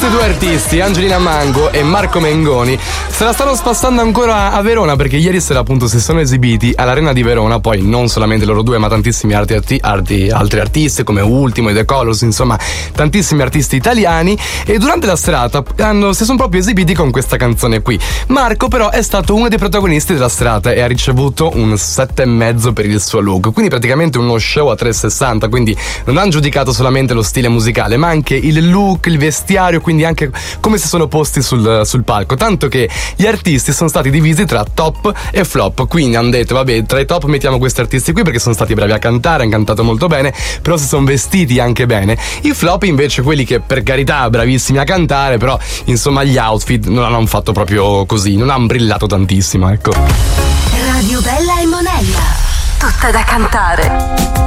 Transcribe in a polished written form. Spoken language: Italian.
questi due artisti, Angelina Mango e Marco Mengoni, se la stanno spassando ancora a Verona, perché ieri sera appunto si sono esibiti all'Arena di Verona. Poi non solamente loro due, ma tantissimi altri artisti come Ultimo e The Colors, insomma tantissimi artisti italiani. E durante la serata si sono proprio esibiti con questa canzone qui. Marco però è stato uno dei protagonisti della serata e ha ricevuto un 7,5 per il suo look, quindi praticamente uno show a 360. Quindi non hanno giudicato solamente lo stile musicale, ma anche il look, il vestiario, quindi anche come si sono posti sul palco. Tanto che gli artisti sono stati divisi tra top e flop, quindi hanno detto vabbè, tra i top mettiamo questi artisti qui perché sono stati bravi a cantare, hanno cantato molto bene, però si sono vestiti anche bene. I flop invece quelli che per carità bravissimi a cantare, però insomma gli outfit non hanno fatto proprio così, non hanno brillato tantissimo, ecco. Radio Bella e Monella, tutta da cantare.